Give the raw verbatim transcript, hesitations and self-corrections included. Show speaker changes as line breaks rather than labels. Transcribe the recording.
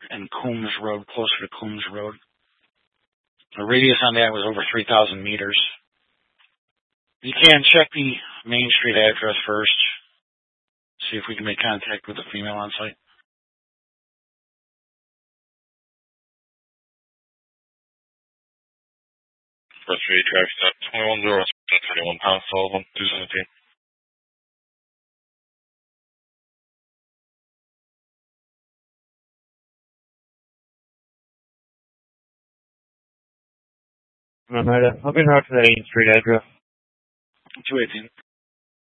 and Coombs Road, closer to Coombs Road. The radius on that was over three thousand meters. You can check the Main Street address first. See if we can make contact with the female on site. First three traffic stop twenty-one zero thirty-one pounds, Sullivan, two seventeen. All right, I'll be out to that Main Street address. two eighteen.